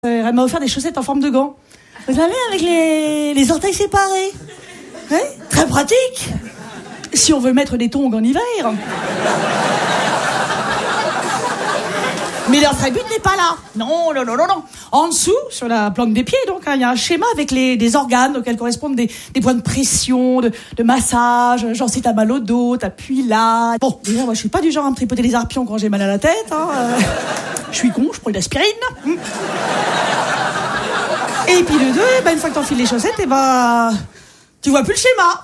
Elle m'a offert des chaussettes en forme de gants. Vous savez, avec les orteils séparés. Ouais, très pratique. Si on veut mettre des tongs en hiver. Mais leur vrai but n'est pas là. Non. En dessous, sur la plante des pieds, donc, il y a un schéma avec des organes auxquels correspondent des points de pression, de massage. Genre, si t'as mal au dos, t'appuies là. Bon, déjà, moi, je suis pas du genre à me tripoter les arpions quand j'ai mal à la tête. Je suis con, je prends de l'aspirine. Et puis de deux, une fois que t'enfiles les chaussettes, tu vois plus le schéma.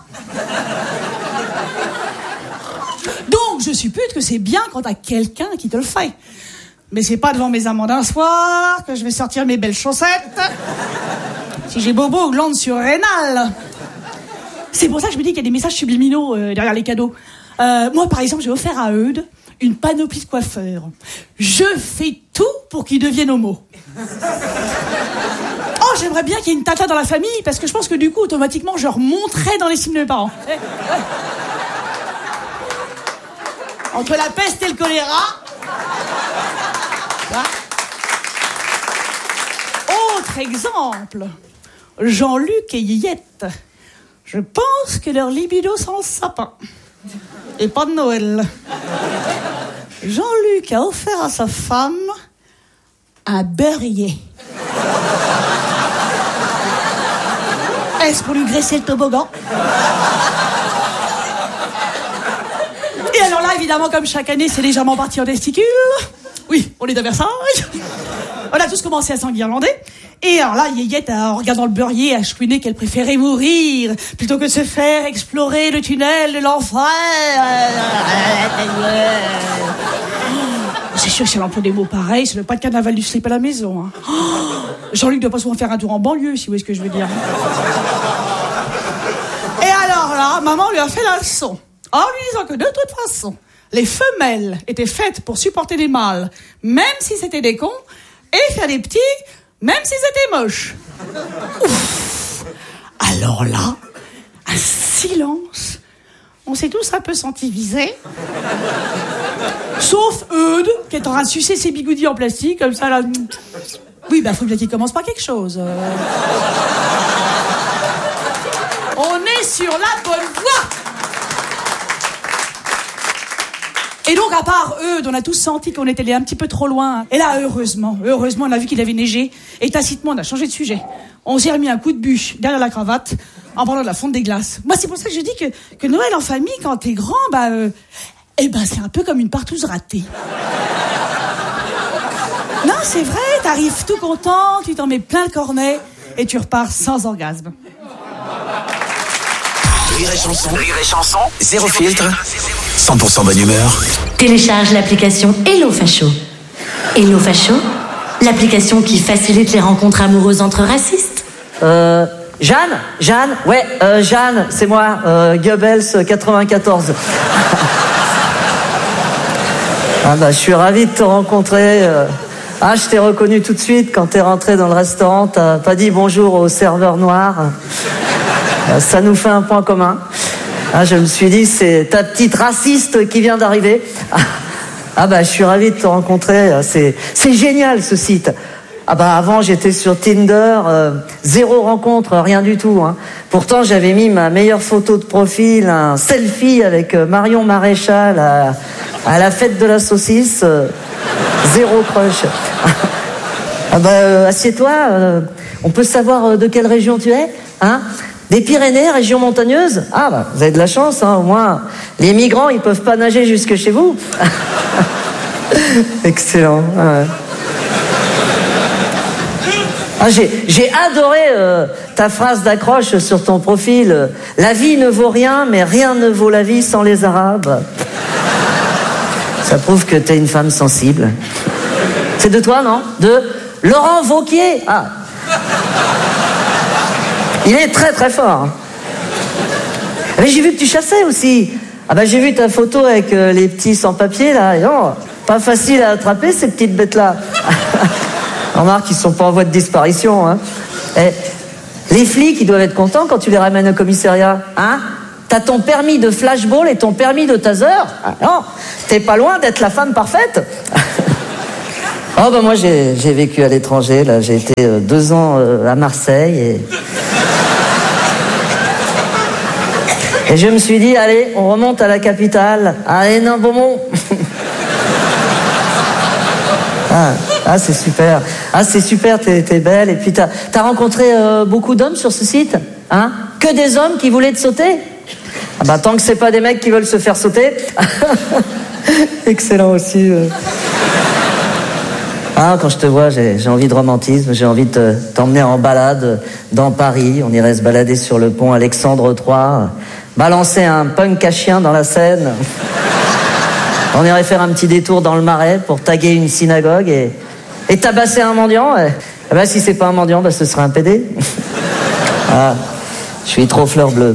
Donc, je suppute que c'est bien quand t'as quelqu'un qui te le fait. Mais c'est pas devant mes amants d'un soir que je vais sortir mes belles chaussettes. Si j'ai bobo ou glande surrénale. C'est pour ça que je me dis qu'il y a des messages subliminaux derrière les cadeaux. Moi, par exemple, j'ai offert à Eudes une panoplie de coiffeurs. Je fais tout pour qu'ils deviennent homo. Oh, j'aimerais bien qu'il y ait une tata dans la famille, parce que je pense que du coup, automatiquement, je remonterais dans l'estime de mes parents. Entre la peste et le choléra. Autre exemple, Jean-Luc et Yiyette. Je pense que leur libido sent le sapin. Et pas de Noël. Jean-Luc a offert à sa femme un beurrier. Est-ce pour lui graisser le toboggan? Et alors là, évidemment, comme chaque année, c'est légèrement parti en testicules. Oui, on est à Versailles. On a tous commencé à s'enguirlander. Et alors là, Yeyette, en regardant le beurrier, a chouiné qu'elle préférait mourir plutôt que de se faire explorer le tunnel de l'enfer. C'est sûr que si elle emploie des mots pareils, c'est pas le carnaval du slip à la maison. Hein. Jean-Luc doit pas souvent faire un tour en banlieue, si vous voyez ce que je veux dire. Et alors là, maman lui a fait la leçon, en lui disant que de toute façon, les femelles étaient faites pour supporter les mâles, même si c'était des cons, et faire des petits, même si c'était moche. Ouf. Alors là, un silence. On s'est tous un peu sentis visés. Sauf Eudes, qui est en train de sucer ses bigoudis en plastique, comme ça, là. Oui, faut bien qu'il commence par quelque chose. On est sur la bonne voie. Et donc, à part Eudes, on a tous senti qu'on était allé un petit peu trop loin. Et là, heureusement, on a vu qu'il avait neigé. Et tacitement, on a changé de sujet. On s'est remis un coup de bûche derrière la cravate en parlant de la fonte des glaces. Moi, c'est pour ça que je dis que Noël en famille, quand t'es grand, c'est un peu comme une partouze ratée. Non, c'est vrai, t'arrives tout content, tu t'en mets plein le cornet et tu repars sans orgasme. Rire et chanson, zéro filtre, 100% bonne humeur. Télécharge l'application Hello Facho. Hello Facho, l'application qui facilite les rencontres amoureuses entre racistes. Jeanne, ouais, Jeanne, c'est moi, Goebbels 94. Je suis ravi de te rencontrer. Je t'ai reconnu tout de suite quand t'es rentré dans le restaurant. T'as pas dit bonjour au serveur noir. Ça nous fait un point commun. Je me suis dit, c'est ta petite raciste qui vient d'arriver. Je suis ravi de te rencontrer. C'est génial ce site. Avant j'étais sur Tinder, zéro rencontre, rien du tout. Pourtant j'avais mis ma meilleure photo de profil, un selfie avec Marion Maréchal à la fête de la saucisse. Zéro crush. Assieds-toi, on peut savoir de quelle région tu es, Des Pyrénées, région montagneuse? Vous avez de la chance, au moins. Les migrants, ils peuvent pas nager jusque chez vous. Excellent. J'ai adoré ta phrase d'accroche sur ton profil. La vie ne vaut rien, mais rien ne vaut la vie sans les Arabes. Ça prouve que t'es une femme sensible. C'est de toi, non? De Laurent Wauquiez. Il est très très fort. Mais j'ai vu que tu chassais aussi. J'ai vu ta photo avec les petits sans-papiers là. Non, pas facile à attraper ces petites bêtes-là. Remarque, ils sont pas en voie de disparition. Les flics, ils doivent être contents quand tu les ramènes au commissariat. T'as ton permis de flashball et ton permis de taser. Non, t'es pas loin d'être la femme parfaite. Oh bah moi j'ai vécu à l'étranger, là j'ai été 2 ans à Marseille et je me suis dit allez on remonte à la capitale, à Hénin-Beaumont. C'est super. C'est super, t'es belle. Et puis t'as rencontré beaucoup d'hommes sur ce site, hein? Que des hommes qui voulaient te sauter? Tant que c'est pas des mecs qui veulent se faire sauter. Excellent aussi. Quand je te vois, j'ai envie de romantisme, j'ai envie de t'emmener en balade dans Paris. On irait se balader sur le pont Alexandre III, balancer un punk à chien dans la Seine. On irait faire un petit détour dans le Marais pour taguer une synagogue et tabasser un mendiant. Si c'est pas un mendiant, ce serait un PD. Je suis trop fleur bleue.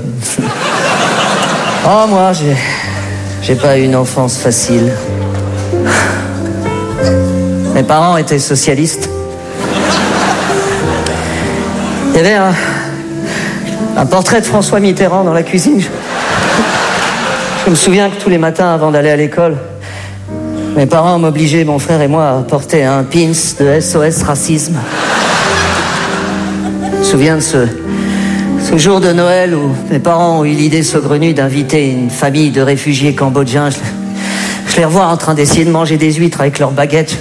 Moi, j'ai pas eu une enfance facile. Mes parents étaient socialistes. Il y avait un portrait de François Mitterrand dans la cuisine. Je me souviens que tous les matins avant d'aller à l'école, mes parents m'obligeaient, mon frère et moi, à porter un pins de SOS Racisme. Je me souviens de ce jour de Noël où mes parents ont eu l'idée saugrenue d'inviter une famille de réfugiés cambodgiens. Je les revois en train d'essayer de manger des huîtres avec leurs baguettes.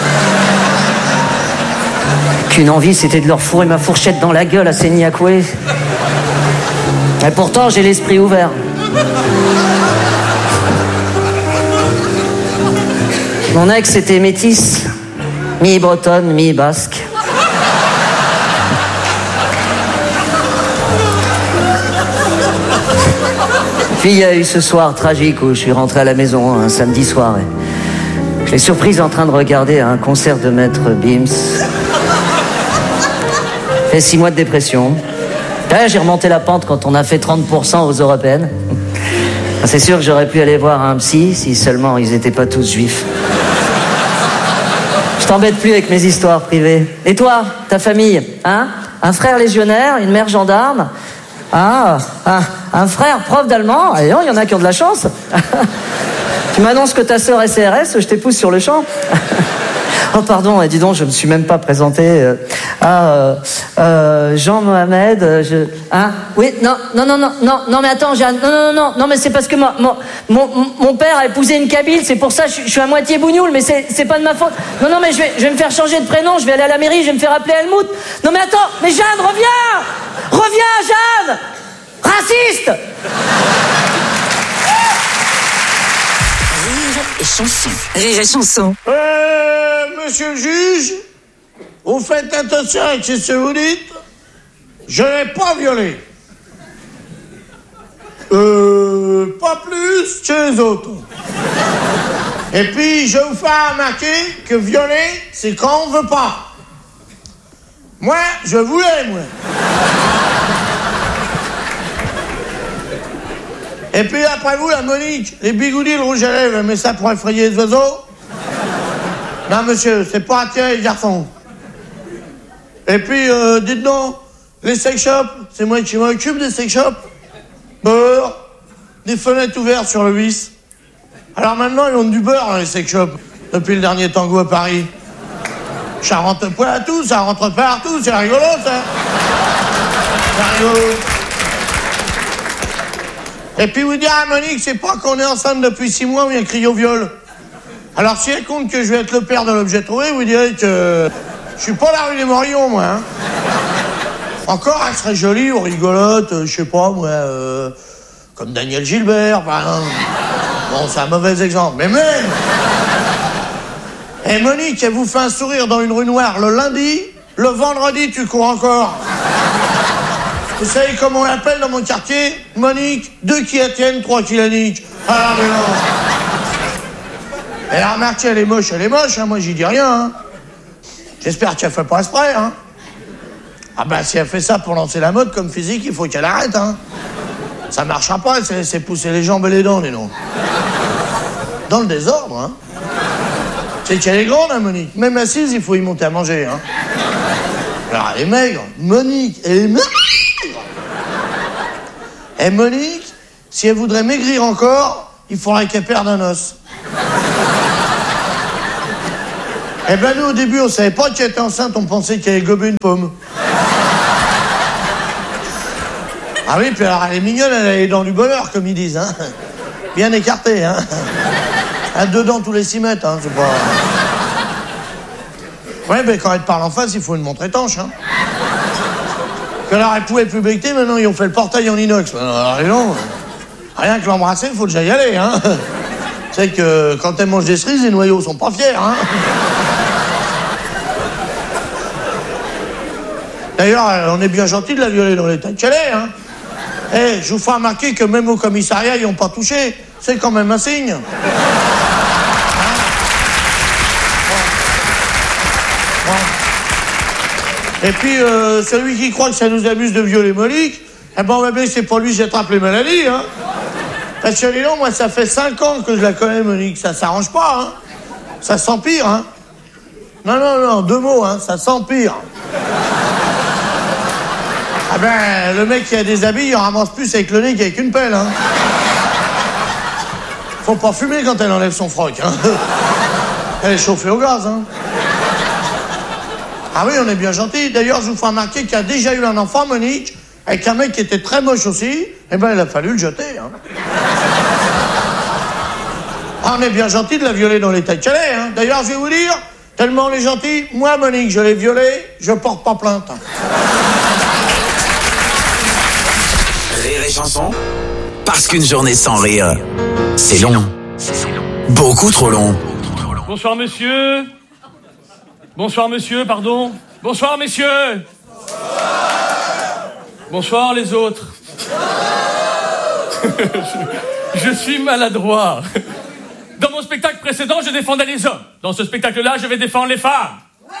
Qu'une envie, c'était de leur fourrer ma fourchette dans la gueule à ces Niakoué. Et pourtant, j'ai l'esprit ouvert. Mon ex était métisse, mi-bretonne, mi-basque. Puis il y a eu ce soir tragique où je suis rentré à la maison un samedi soir et je l'ai surprise en train de regarder un concert de Maître Bims. Fait 6 mois de dépression. J'ai remonté la pente quand on a fait 30% aux européennes. C'est sûr que j'aurais pu aller voir un psy si seulement ils étaient pas tous juifs. Je t'embête plus avec mes histoires privées. Et toi, ta famille, hein? Un frère légionnaire, une mère gendarme. Un frère prof d'allemand. Et non, il y en a qui ont de la chance. Tu m'annonces que ta sœur est CRS, je t'épouse sur le champ. Oh pardon, dis donc, je me suis même pas présenté. Jean Mohamed, oui, non, mais attends, Jeanne, non, mais c'est parce que mon père a épousé une Kabyle, c'est pour ça, je suis à moitié bougnoule, mais c'est pas de ma faute. Non, mais je vais me faire changer de prénom, je vais aller à la mairie, je vais me faire appeler Helmut. Non, mais attends, mais Jeanne, reviens, Jeanne, raciste. Rire et chanson. Monsieur le juge, vous faites attention avec ce que vous dites. Je n'ai pas violé. Pas plus que les autres. Et puis, je vous fais remarquer que violer, c'est quand on veut pas. Moi, je voulais, moi. Et puis, après vous, la Monique, les bigoudis, le rouge à lèvres, mais ça pour effrayer les oiseaux. Non, monsieur, c'est pas attirer les garçons. Et puis, dites donc, les sex shops, c'est moi qui m'occupe des sex shops. Beurre, des fenêtres ouvertes sur le vis. Alors maintenant, ils ont du beurre dans les sex shops, depuis le dernier tango à Paris. Ça rentre pas à tout, ça rentre partout, c'est rigolo, ça. C'est rigolo. Et puis vous dire à Monique, c'est pas qu'on est ensemble depuis 6 mois, on vient crier au viol. Alors si elle compte que je vais être le père de l'objet trouvé, vous direz que je suis pas la rue des Morillons, moi. Hein. Encore, elle serait jolie ou rigolote, je sais pas, moi, comme Daniel Gilbert, par exemple. Bon, c'est un mauvais exemple, mais même. Et Monique, elle vous fait un sourire dans une rue noire le lundi, le vendredi, tu cours encore. Vous savez comment on l'appelle dans mon quartier? Monique, 2 qui la tiennent, 3 qui la niquent. Ah, mais non. Et la remarque, elle est moche, hein, moi j'y dis rien. Hein. J'espère qu'elle fait pas exprès. Hein. Ah ben si elle fait ça pour lancer la mode comme physique, il faut qu'elle arrête. Hein. Ça marchera pas, c'est pousser les jambes et les dents, les noms. Dans le désordre, hein. C'est qu'elle est grande, hein, Monique. Même assise, il faut y monter à manger. Hein. Alors elle est maigre. Monique, elle est maigre. Et Monique, si elle voudrait maigrir encore, il faudrait qu'elle perde un os. Eh ben nous, au début, on savait pas qu'elle était enceinte, on pensait qu'elle avait gobé une pomme. Ah oui, puis alors, elle est mignonne, elle a les dents du bonheur, comme ils disent, hein. Bien écartées, hein. À 2 dents tous les 6 mètres, hein, c'est pas... Ouais, ben quand elle te parle en face, il faut une montre étanche, hein. Que alors, elle pouvait plus becter, maintenant, ils ont fait le portail en inox. Alors, non, rien que l'embrasser, il faut déjà y aller, hein. Tu sais que quand elle mange des cerises, les noyaux sont pas fiers, hein. D'ailleurs, on est bien gentil de la violer dans l'état qu'elle est, hein. Eh, je vous fais remarquer que même au commissariat, ils n'ont pas touché. C'est quand même un signe. Et puis, celui qui croit que ça nous amuse de violer Monique, eh ben, on va bien que c'est pour lui que j'attrape les maladies, hein. Parce que, dis donc, moi, ça fait 5 ans que je la connais, Monique. Ça s'arrange pas, hein. Ça s'empire, hein. Non, 2 mots, hein. Ça s'empire. Ah ben, le mec qui a des habits, il en ramasse plus avec le nez qu'avec une pelle, hein. Faut pas fumer quand elle enlève son froc, hein. Elle est chauffée au gaz, hein. Ah oui, on est bien gentil. D'ailleurs, je vous fais remarquer qu'il y a déjà eu un enfant, Monique, avec un mec qui était très moche aussi. Eh ben, il a fallu le jeter, hein. Ah, on est bien gentil de la violer dans l'état qu'elle est, hein. D'ailleurs, je vais vous dire, tellement on est gentil, moi, Monique, je l'ai violée, je porte pas plainte. Rire et chanson, parce qu'une journée sans rire, c'est long. Beaucoup trop long. Bonsoir monsieur. Bonsoir monsieur, pardon. Bonsoir messieurs. Bonsoir les autres. Je suis maladroit. Dans mon spectacle précédent, je défendais les hommes. Dans ce spectacle-là, je vais défendre les femmes.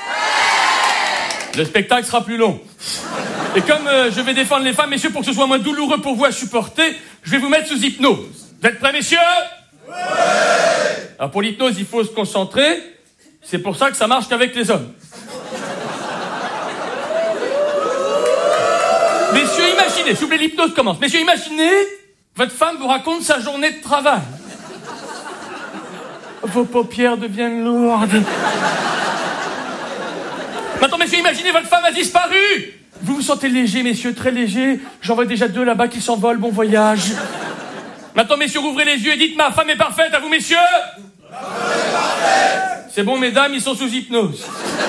Le spectacle sera plus long. Et comme je vais défendre les femmes, messieurs, pour que ce soit moins douloureux pour vous à supporter, je vais vous mettre sous hypnose. Vous êtes prêts, messieurs? Oui. Alors pour l'hypnose, il faut se concentrer. C'est pour ça que ça marche qu'avec les hommes. Messieurs, imaginez, s'il vous plaît, l'hypnose commence. Messieurs, imaginez, votre femme vous raconte sa journée de travail. Vos paupières deviennent lourdes. Maintenant, messieurs, imaginez, votre femme a disparu. Vous vous sentez léger, messieurs, très léger. J'en vois déjà 2 là-bas qui s'envolent, bon voyage. Maintenant, messieurs, ouvrez les yeux et dites, ma femme est parfaite, à vous, messieurs? Ma femme est parfaite. C'est bon, mesdames, ils sont sous hypnose.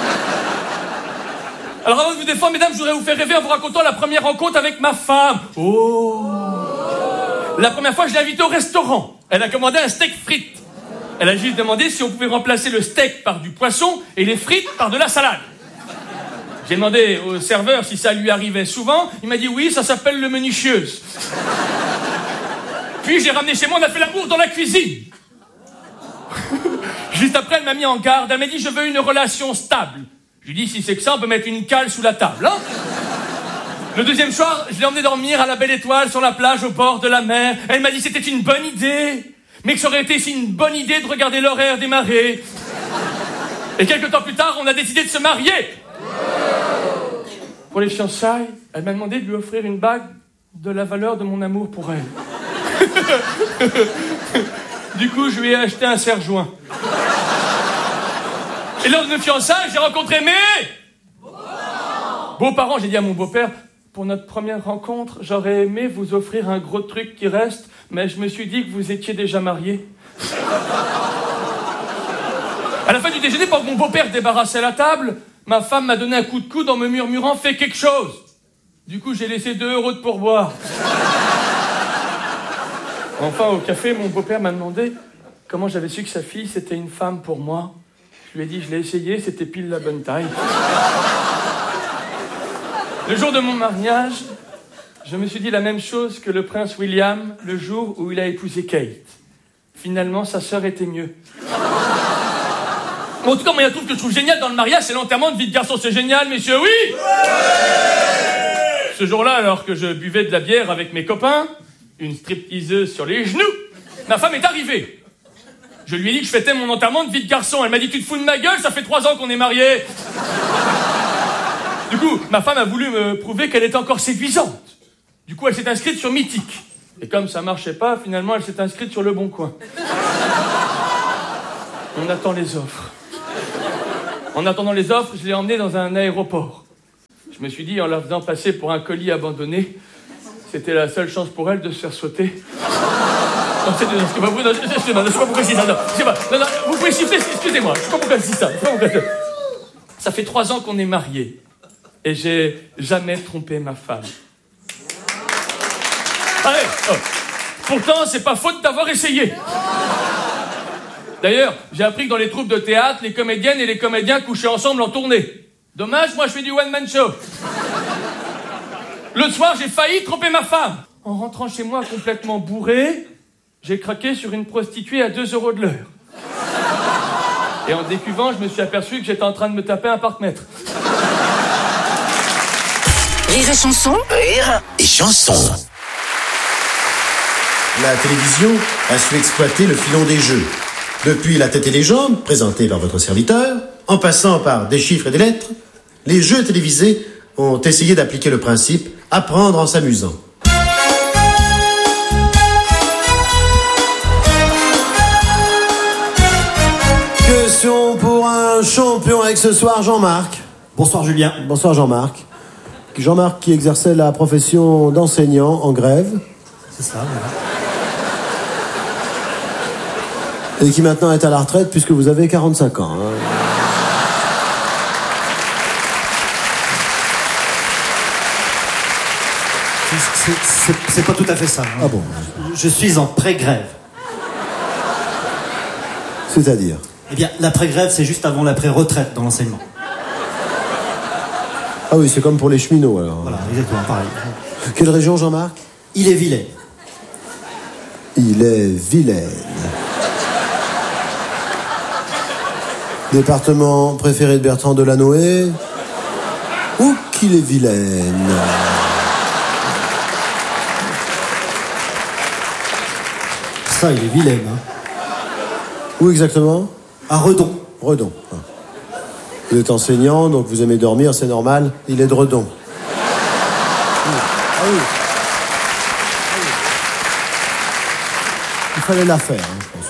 Alors, avant de vous défendre, mesdames, je voudrais vous faire rêver en vous racontant la première rencontre avec ma femme. Oh. La première fois, je l'ai invitée au restaurant. Elle a commandé un steak frites. Elle a juste demandé si on pouvait remplacer le steak par du poisson et les frites par de la salade. J'ai demandé au serveur si ça lui arrivait souvent. Il m'a dit oui, ça s'appelle le menu chieuse. Puis j'ai ramené chez moi, on a fait l'amour dans la cuisine. Juste après, elle m'a mis en garde. Elle m'a dit je veux une relation stable. Je lui ai dit si c'est que ça, on peut mettre une cale sous la table, hein. Le deuxième soir, je l'ai emmené dormir à la Belle Étoile sur la plage au bord de la mer. Elle m'a dit c'était une bonne idée, mais que ça aurait été aussi une bonne idée de regarder l'horaire des marées. Et quelques temps plus tard, on a décidé de se marier. Pour les fiançailles, elle m'a demandé de lui offrir une bague de la valeur de mon amour pour elle. Du coup, je lui ai acheté un serre-joint. Et lors de nos fiançailles, j'ai rencontré mes beaux-parents. J'ai dit à mon beau-père, pour notre première rencontre, j'aurais aimé vous offrir un gros truc qui reste, mais je me suis dit que vous étiez déjà mariés. À la fin du déjeuner, pendant que mon beau-père débarrassait la table, ma femme m'a donné un coup de coude en me murmurant « Fais quelque chose !» Du coup, j'ai laissé 2 € de pourboire. Enfin, au café, mon beau-père m'a demandé comment j'avais su que sa fille, c'était une femme pour moi. Je lui ai dit « Je l'ai essayé, c'était pile la bonne taille. » Le jour de mon mariage, je me suis dit la même chose que le prince William le jour où il a épousé Kate. Finalement, sa sœur était mieux. Bon, en tout cas, moi, il y a un truc que je trouve génial dans le mariage, c'est l'enterrement de vie de garçon. C'est génial, messieurs, oui. Ce jour-là, alors que je buvais de la bière avec mes copains, une stripteaseuse sur les genoux, ma femme est arrivée. Je lui ai dit que je fêtais mon enterrement de vie de garçon. Elle m'a dit, tu te fous de ma gueule, ça fait 3 ans qu'on est mariés. Du coup, ma femme a voulu me prouver qu'elle était encore séduisante. Du coup, elle s'est inscrite sur Mythique. Et comme ça marchait pas, finalement, elle s'est inscrite sur Le Bon Coin. On attend les offres. En attendant les offres, je l'ai emmenée dans un aéroport. Je me suis dit, en la faisant passer pour un colis abandonné, c'était la seule chance pour elle de se faire sauter. Non, je sais pas pourquoi je dis ça. Non, vous pouvez siffler, excusez-moi. Je sais pas pourquoi je dis ça. Ça fait 3 ans qu'on est mariés. Et j'ai jamais trompé ma femme. Allez, pourtant, c'est pas faute d'avoir essayé. D'ailleurs, j'ai appris que dans les troupes de théâtre, les comédiennes et les comédiens couchaient ensemble en tournée. Dommage, moi je fais du one-man show. L'autre soir, j'ai failli tromper ma femme. En rentrant chez moi complètement bourré, j'ai craqué sur une prostituée à 2 € de l'heure. Et en décuvant, je me suis aperçu que j'étais en train de me taper un parc-mètre. Rire et chanson. Rire et chanson. La télévision a su exploiter le filon des jeux. Depuis La tête et les jambes, présenté par votre serviteur, en passant par des chiffres et des lettres, les jeux télévisés ont essayé d'appliquer le principe « apprendre en s'amusant ». Question pour un champion avec ce soir, Jean-Marc. Bonsoir Julien. Bonsoir Jean-Marc. Jean-Marc qui exerçait la profession d'enseignant en grève. C'est ça, voilà. Et qui maintenant est à la retraite puisque vous avez 45 ans. Hein. C'est pas tout à fait ça. Hein. Ah bon? Je suis en pré-grève. C'est-à-dire? Eh bien, l'après-grève, c'est juste avant l'après-retraite dans l'enseignement. Ah oui, c'est comme pour les cheminots alors. Voilà, exactement, pareil. Quelle région, Jean-Marc? Ille-et-Vilaine. Ille-et-Vilaine. Département préféré de Bertrand Delanoë ou qu'Ille-et-Vilaine? Ça, il est Vilaine. Hein. Où exactement? À Redon. Redon. Ah. Vous êtes enseignant, donc vous aimez dormir, c'est normal. Il est de Redon. Ah oui. Il fallait la faire, hein, je pense.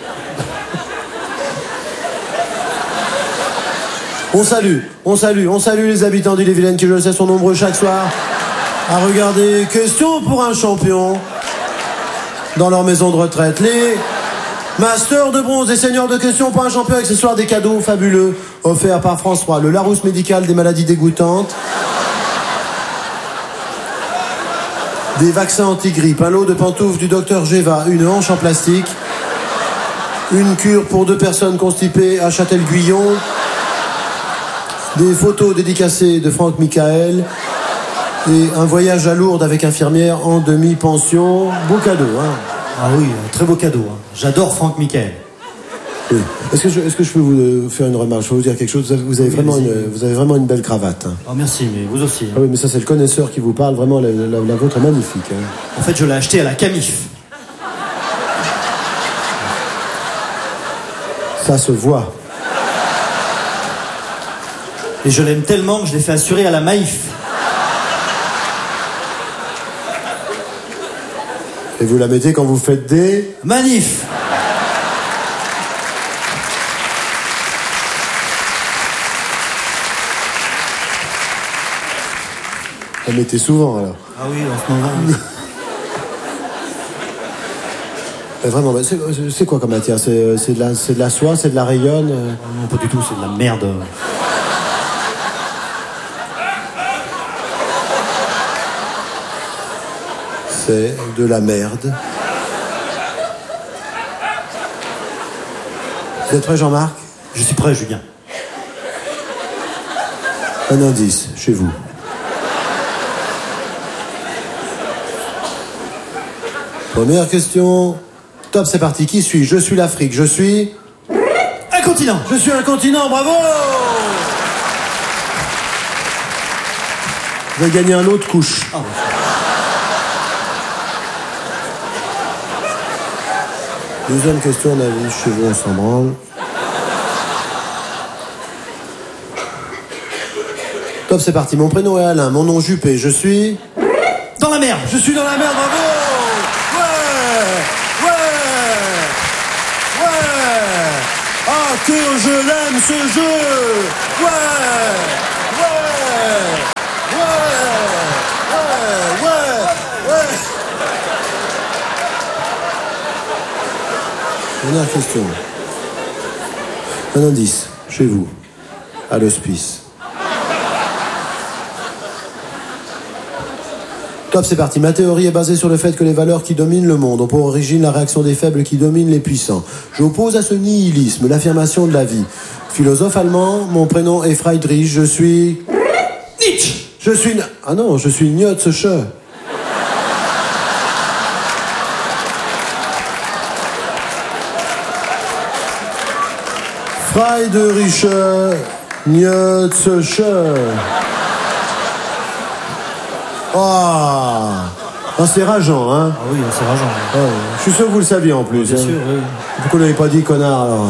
On salue les habitants d'Ille-et-Vilaine qui, je le sais, sont nombreux chaque soir à regarder Question pour un champion dans leur maison de retraite. Les masters de bronze et seigneurs de Question pour un champion, accessoires des cadeaux fabuleux offerts par France 3. Le Larousse médical des maladies dégoûtantes. Des vaccins anti-grippe, un lot de pantoufles du docteur Géva, une hanche en plastique, une cure pour 2 personnes constipées à Châtel-Guyon, des photos dédicacées de Franck Michael et un voyage à Lourdes avec infirmière en demi-pension. Beau cadeau, hein? Ah oui, un très beau cadeau. Hein. J'adore Franck Michael. Oui. Est-ce que je peux vous faire une remarque? Je peux vous dire quelque chose. Vous avez vraiment une belle cravate. Hein. Oh merci, mais vous aussi. Hein. Ah oui, mais ça c'est le connaisseur qui vous parle. Vraiment, la vôtre est magnifique. Hein. En fait, je l'ai acheté à la Camif. Ça se voit. Et je l'aime tellement que je l'ai fait assurer à la Maïf. Et vous la mettez quand vous faites des... Manif. La mettez souvent alors. Ah oui, en ce moment. Vraiment, c'est quoi comme matière? C'est de la soie, c'est de la rayonne? Non, pas du tout, c'est de la merde. C'est de la merde. Vous êtes prêt, Jean-Marc? Je suis prêt, Julien. Un indice, chez vous. Première question. Top, c'est parti. Qui suis-je? Je suis l'Afrique. Je suis... Un continent. Je suis un continent, bravo! Vous avez gagné un lot de couches. Oh. Deuxième question, on a vu chez vous, on s'en branle. Top, c'est parti. Mon prénom est Alain, mon nom Juppé. Je suis... Dans la merde. Je suis dans la merde, bravo! Ouais! Ouais! Ouais! Ah, que je l'aime ce jeu. Ouais. Dernière question. Un indice, chez vous, à l'hospice. Top, c'est parti. Ma théorie est basée sur le fait que les valeurs qui dominent le monde ont pour origine la réaction des faibles qui dominent les puissants. J'oppose à ce nihilisme l'affirmation de la vie. Philosophe allemand, mon prénom est Friedrich, je suis... Nietzsche. Je suis... Ah non, je suis Nietzsche. Friedrich Nietzsche. C'est rageant, hein. Ah oui, c'est rageant. Je suis sûr que vous le saviez en plus. Bien sûr, oui. Pourquoi vous l'avez pas dit, connard, alors?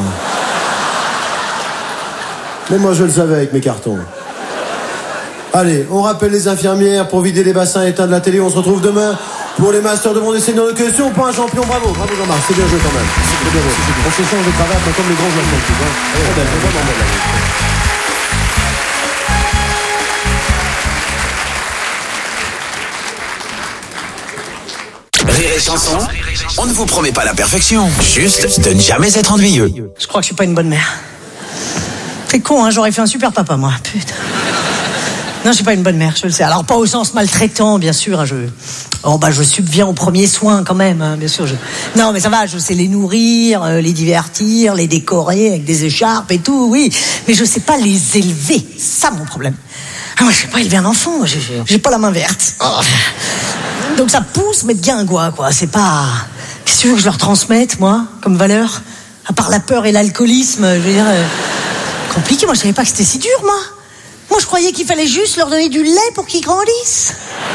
Mais moi, je le savais avec mes cartons. Allez, on rappelle les infirmières pour vider les bassins et éteindre la télé. On se retrouve demain pour les masters de monde essai dans nos questions. Pas un champion, bravo Jean-Marc, c'est bien joué quand même. C'est très bien joué. On se change de cravate, mais comme les grands joueurs de foot, hein. Rire et chanson, on ne vous promet pas la perfection, juste de ne jamais être ennuyeux. Je crois que je suis pas une bonne mère. C'est con, hein, j'aurais fait un super papa, moi. Putain. Non, je suis pas une bonne mère, je le sais. Alors, pas au sens maltraitant, bien sûr. Hein, je subviens aux premiers soins, quand même, hein, bien sûr. Non, mais ça va, je sais les nourrir, les divertir, les décorer avec des écharpes et tout, oui. Mais je sais pas les élever. C'est ça, mon problème. Ah, moi, je sais pas élever un enfant. Moi, j'ai pas la main verte. Oh. Donc, ça pousse, mais de guingois, quoi. C'est pas... Qu'est-ce que tu veux que je leur transmette, moi, comme valeur? À part la peur et l'alcoolisme, je veux dire... Compliqué, moi, je savais pas que c'était si dur, moi. Moi, je croyais qu'il fallait juste leur donner du lait pour qu'ils grandissent.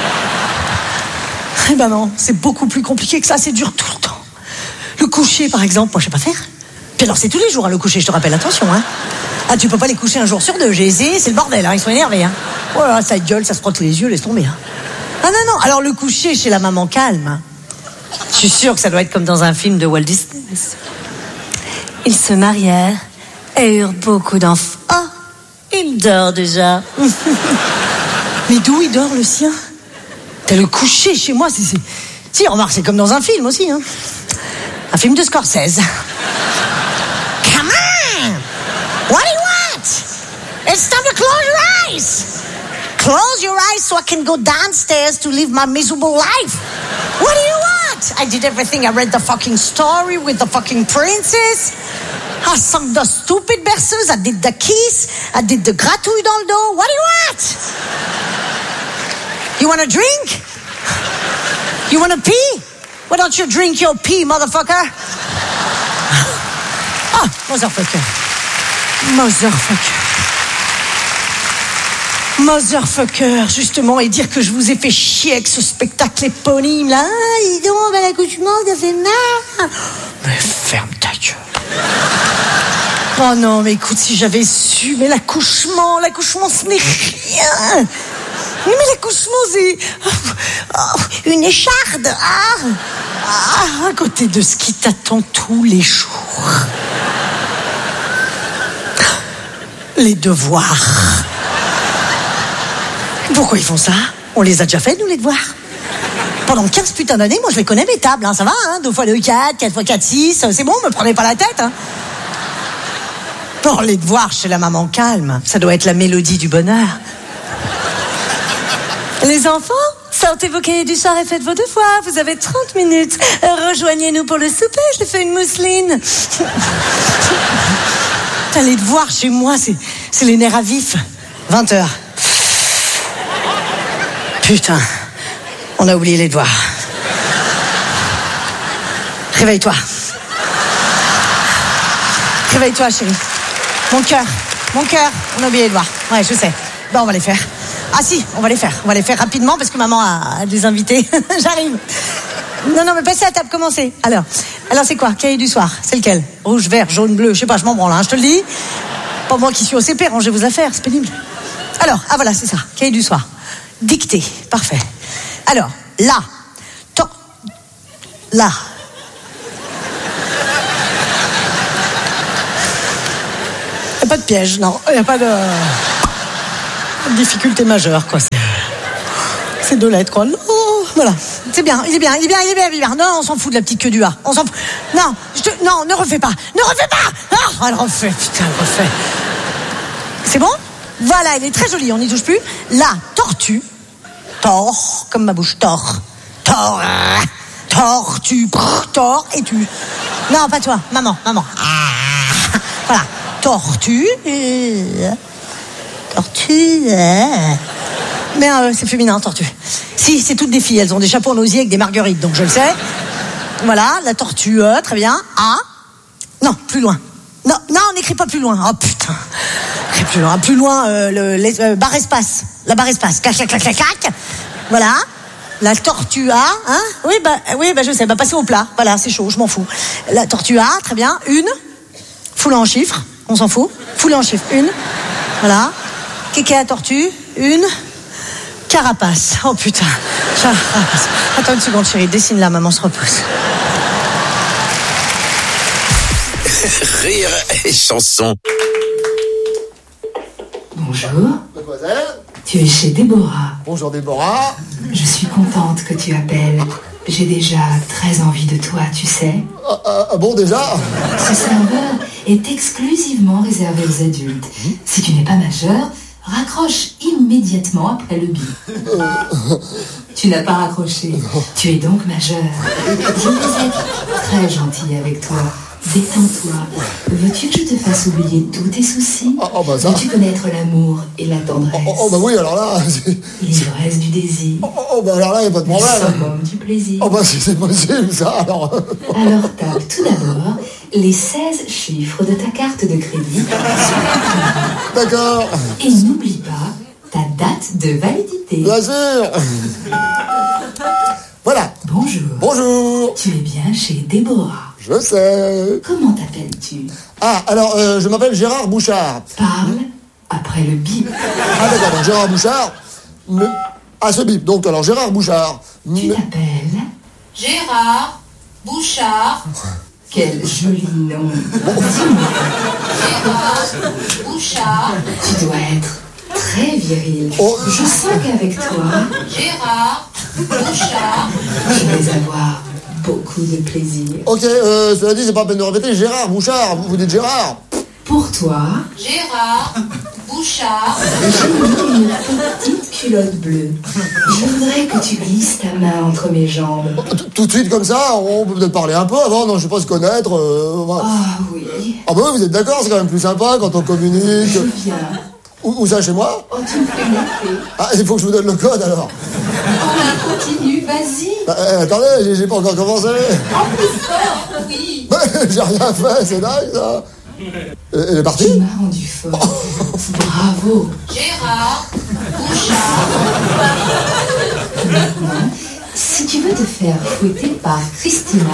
Eh ben non, c'est beaucoup plus compliqué que ça, c'est dur tout le temps. Le coucher, par exemple, moi, je sais pas faire. Puis alors, c'est tous les jours, hein, le coucher, je te rappelle, attention, hein. Ah, tu peux pas les coucher un jour sur deux, j'ai essayé, c'est le bordel, hein, ils sont énervés, hein. Oh là, ça gueule, ça se frotte les yeux, laisse tomber, hein. Ah non, alors le coucher chez la maman calme, hein. Je suis sûre que ça doit être comme dans un film de Walt Disney. Ils se marièrent et eurent beaucoup d'enfants. Oh, il dort déjà. Mais d'où il dort, le sien? T'as le coucher chez moi, c'est... Si, remarque, c'est comme dans un film aussi, hein. Un film de Scorsese. Come on! What do you want? It's time to close your eyes! Close your eyes so I can go downstairs to live my miserable life. What do you want? I did everything. I read the fucking story with the fucking princess. I sang the stupid berceuse. I did the kiss. I did the gratouille dans le dos. What do you want? You want a drink? You want to pee? Why don't you drink your pee, motherfucker? Ah, motherfucker. Motherfucker, justement, et dire que je vous ai fait chier avec ce spectacle éponyme, là. Ah, dis donc, bah, l'accouchement, ça fait mal. Mais ferme ta gueule. Oh non, mais écoute, si j'avais su, mais l'accouchement, ce n'est rien. Mais l'accouchement, c'est une écharde. À côté de ce qui t'attend tous les jours. Les devoirs. Pourquoi ils font ça? On les a déjà fait, nous, les devoirs. Pendant 15 putains d'années, moi, je les connais, mes tables, hein, ça va, hein, 2 x 2, 4, 4 x 4, 6, c'est bon, me prenez pas la tête, hein. Bon, les devoirs chez la maman calme, ça doit être la mélodie du bonheur. Les enfants, sortez vos cahiers du soir et faites vos devoirs. Vous avez 30 minutes. Rejoignez-nous pour le souper, je fais une mousseline. T'as les devoirs chez moi, c'est les nerfs à vif. 20h. Putain, on a oublié les devoirs. Réveille-toi. Réveille-toi, chérie. Mon cœur, on a oublié les devoirs. Ouais, je sais. Bon, on va les faire. Ah si, on va les faire rapidement parce que maman a des invités. J'arrive. Non, mais passez à table, commencez. Alors c'est quoi? Cahier du soir, c'est lequel? Rouge, vert, jaune, bleu, je sais pas, je m'en branle, hein, je te le dis. Pas moi qui suis au CP, rangez vos affaires, c'est pénible. Alors, voilà, c'est ça, cahier du soir. Dictée, parfait. Alors, là. a pas de piège, non. Il n'y a pas de difficulté majeure, quoi. C'est 2 lettres, quoi. Non, voilà. C'est bien, il est bien. Non, on s'en fout de la petite queue du A. On s'en fout. Non, ne refais pas. Ah, elle refait, putain, elle refait. C'est bon? Voilà, il est très joli, on n'y touche plus. La tortue. Tor, comme ma bouche. Tor, tu, tor et tu. Non, pas toi, maman. Voilà, tortue. Mais c'est féminin, tortue. Si, c'est toutes des filles, elles ont des chapeaux en osier avec des marguerites, donc je le sais. Voilà, la tortue, très bien. A. Non, plus loin. Non, on n'écrit pas plus loin. Oh putain. Plus loin, barre espace. La barre espace. Clac. Voilà. La tortue A, hein? Oui, je sais. Passer au plat. Voilà, c'est chaud, je m'en fous. La tortue A, très bien. Une. Foulée en chiffres. On s'en fout. Foulée en chiffres. Une. Voilà. Kéké à tortue. Une. Carapace. Oh putain. Carapace. Attends une seconde, chérie. Dessine-la, maman se repose. Rire et chanson. Bonjour. Mademoiselle. Tu es chez Déborah. Bonjour Déborah. Je suis contente que tu appelles. J'ai déjà très envie de toi, tu sais. Ah bon, déjà? Ce serveur est exclusivement réservé aux adultes. Si tu n'es pas majeur, raccroche immédiatement après le bip. Tu n'as pas raccroché. Tu es donc majeur. Je vais être très gentille avec toi. Détends-toi. Veux-tu que je te fasse oublier tous tes soucis? Bah ça. Veux-tu connaître l'amour et la tendresse? Bah oui, alors là... L'ivresse du désir. Bah alors là, il n'y a pas de problème. Le summum du plaisir. Bah si c'est possible, ça, alors... Alors tape tout d'abord les 16 chiffres de ta carte de crédit. D'accord. Et n'oublie pas ta date de validité. Bien sûr. Voilà. Bonjour. Tu es bien chez Déborah. Je sais. Comment t'appelles-tu? Ah, alors, je m'appelle Gérard Bouchard. Parle après le bip. Ah d'accord, donc Gérard Bouchard. Ce bip, donc alors Gérard Bouchard. Tu t'appelles Gérard Bouchard. Quel joli nom. Gérard Bouchard. Tu dois être très viril. Je sens qu'avec toi, Gérard Bouchard, je vais avoir beaucoup de plaisir. Ok, cela dit, c'est pas la peine de répéter. Gérard Bouchard, vous dites Gérard. Pour toi, Gérard Bouchard, j'ai mis une petite culotte bleue. Je voudrais que tu glisses ta main entre mes jambes. Tout de suite comme ça, on peut peut-être parler un peu avant, non, je sais pas se connaître. Oui. Ah bah oui, vous êtes d'accord, c'est quand même plus sympa quand on communique. Je viens. Où ça, chez moi? Oh, tu me fais monter. Ah, il faut que je vous donne le code alors. Oh, continue, vas-y. Attendez, j'ai pas encore commencé. En plus fort, oui. J'ai rien fait, c'est dingue ça. Elle est partie? Tu m'as rendu fort. Bravo. Gérard Bouchard. Maintenant, si tu veux te faire fouetter par Christina,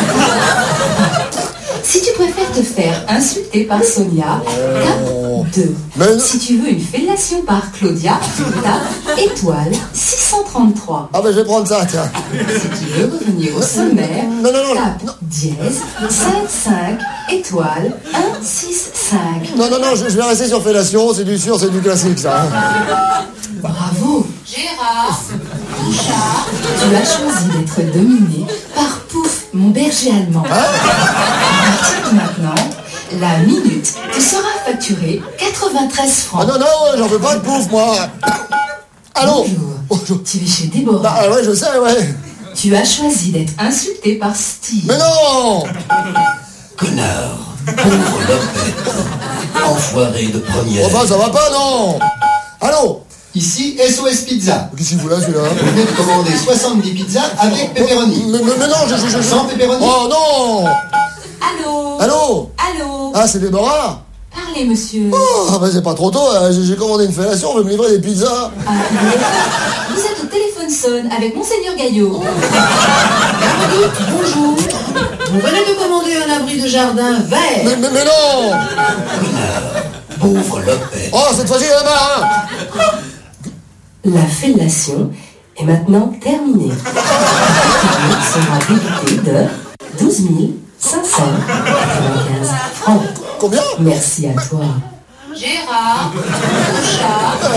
si tu préfères te faire insulter par Sonia, tape 2. Si tu veux une fellation par Claudia, tape étoile 633. Ah ben je vais prendre ça, tiens. Si tu veux revenir au sommaire, tape dièse 55 étoile 165. Non, je vais rester sur fellation, c'est du sûr, c'est du classique ça. Bravo. Gérard Bouchard, tu as choisi d'être dominé par Pouf, mon berger allemand. À partir de maintenant, la minute te sera facturée 93 francs. Ah non, j'en veux pas de Pouf, moi. Allô? Bonjour. Tu es chez Déborah. Bah ouais, je sais, ouais. Tu as choisi d'être insulté par Steve. Mais non! Connard, pauvre lopette, enfoiré de première. Enfin, ça va pas, non? Allô? Ici, SOS Pizza. Qu'est-ce qu'il fout là, celui-là? Vous venez de commander 70 pizzas avec pepperoni. Mais non, je... Sans pepperoni. Oh non! Allô? Ah, c'est Déborah? Parlez, monsieur. Oh, bah c'est pas trop tôt, j'ai commandé une fellation, on veut me livrer des pizzas. Vous êtes au téléphone sonne avec Monseigneur Gaillot. Bonjour. Vous venez de commander un abri de jardin vert. Mais non! Pauvre lopette. Oh, cette fois-ci, il y en a marre, hein! La fellation est maintenant terminée. Le sera débité de 12 595 francs. Combien? Merci à toi. Gérard, mon chat.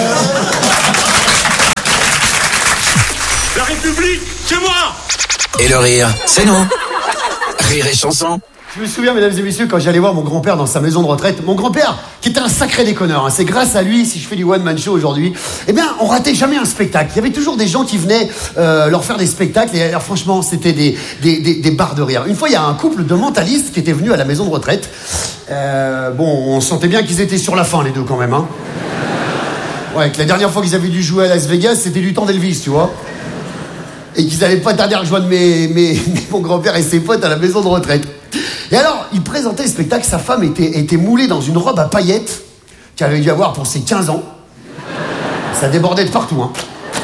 La République, c'est moi! Et le rire, c'est nous. Rire et chanson. Je me souviens, mesdames et messieurs, quand j'allais voir mon grand-père dans sa maison de retraite, mon grand-père, qui était un sacré déconneur, hein, c'est grâce à lui si je fais du one-man show aujourd'hui, eh bien, on ratait jamais un spectacle. Il y avait toujours des gens qui venaient leur faire des spectacles, et alors, franchement, c'était des barres de rire. Une fois, il y a un couple de mentalistes qui était venu à la maison de retraite. Bon, on sentait bien qu'ils étaient sur la fin, les deux, quand même, hein. Ouais, que la dernière fois qu'ils avaient dû jouer à Las Vegas, c'était du temps d'Elvis, tu vois. Et qu'ils allaient pas tarder à rejoindre mon grand-père et ses potes à la maison de retraite. Et alors, il présentait le spectacle, sa femme était moulée dans une robe à paillettes qu'elle avait dû avoir pour ses 15 ans. Ça débordait de partout, hein.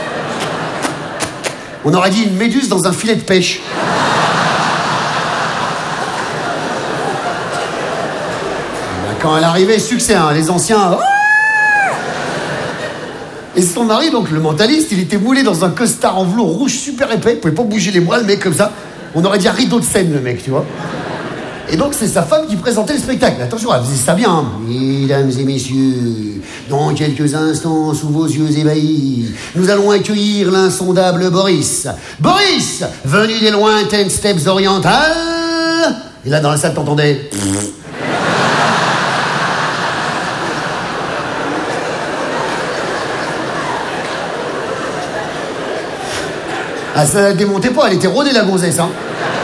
On aurait dit une méduse dans un filet de pêche. Quand elle arrivait, succès, hein, les anciens... Et son mari, donc le mentaliste, il était moulé dans un costard en velours rouge super épais. Il pouvait pas bouger les bras, le mec, comme ça. On aurait dit un rideau de scène, le mec, tu vois. Et donc, c'est sa femme qui présentait le spectacle. Attention, elle faisait ça bien. Hein. Mesdames et messieurs, dans quelques instants, sous vos yeux ébahis, nous allons accueillir l'insondable Boris. Boris, venu des lointaines steppes orientales. Et là, dans la salle, t'entendais... Ah, ça la démontait pas, elle était rodée, la gonzesse, hein.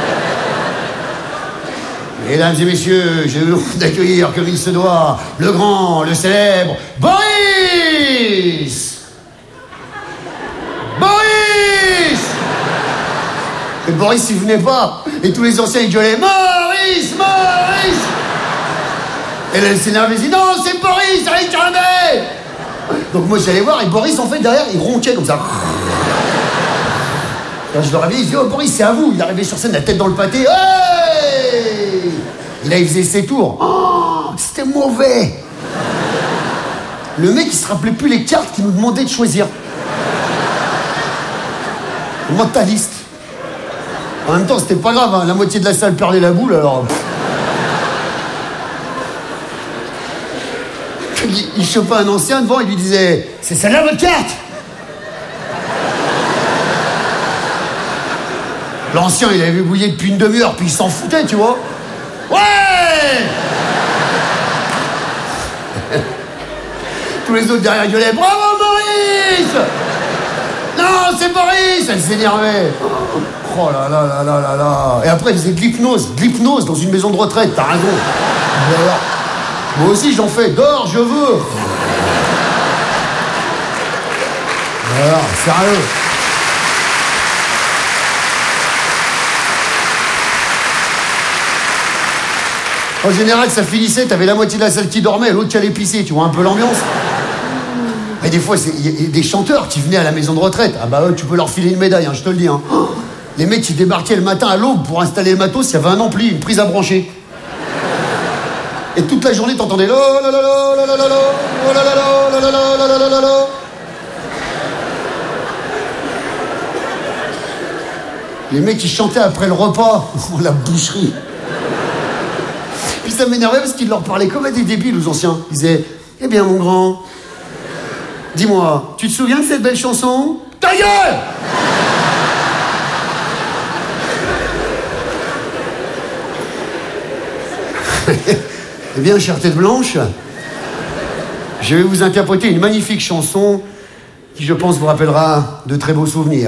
Mesdames et messieurs, je vous d'accueillir comme il se doit, le grand, le célèbre, Boris! Boris! Et Boris, il venait pas. Et tous les anciens, ils gueulaient, Maurice, Maurice! Et là, elle s'énervait, elle dit, non, c'est Boris, allez, calmez! Donc moi, j'allais voir, et Boris, en fait, derrière, il ronquait comme ça. Là, je le réveillais, il dit, oh Boris, c'est à vous. Il arrivait sur scène, la tête dans le pâté. Hey! Et là, il faisait ses tours. Oh, c'était mauvais. Le mec, il se rappelait plus les cartes qu'il nous demandait de choisir. Le mentaliste. En même temps, c'était pas grave, hein. La moitié de la salle perdait la boule, alors... Il chopait un ancien devant, il lui disait, c'est celle-là votre carte? L'ancien, il avait bouillé depuis une demi-heure, puis il s'en foutait, tu vois. Ouais! Tous les autres derrière gueulaient, bravo Boris! Non, c'est Boris! Elle s'énervait. Oh là là là là là là. Et après, il faisait de l'hypnose dans une maison de retraite, t'as raison. Alors, moi aussi, j'en fais. Dors, je veux. Alors, sérieux. En général, ça finissait, t'avais la moitié de la salle qui dormait et l'autre qui allait pisser, tu vois un peu l'ambiance. Et des fois, il y a des chanteurs qui venaient à la maison de retraite. Ah bah tu peux leur filer une médaille, hein, je te le dis. Hein. Les mecs qui débarquaient le matin à l'aube pour installer le matos, il y avait un ampli, une prise à brancher. Et toute la journée, t'entendais la la la la la la la la la la la la la la la la. Les mecs qui chantaient après le repas, la boucherie. Puis ça m'énervait parce qu'ils leur parlaient comme à des débiles aux anciens. Ils disaient, eh bien mon grand, dis-moi, tu te souviens de cette belle chanson? Ta gueule! Eh bien, chère tête blanche, je vais vous interpréter une magnifique chanson qui, je pense, vous rappellera de très beaux souvenirs.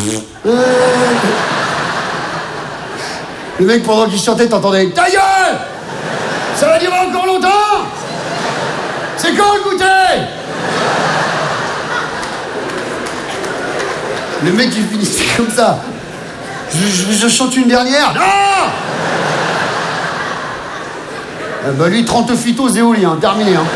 Le mec, pendant qu'il chantait, t'entendais, ta gueule! Ça va durer encore longtemps? C'est quand le goûter? Le mec, il finissait comme ça. Je chante une dernière. Non! Bah lui, 30 phytos éoliens, terminé. Hein.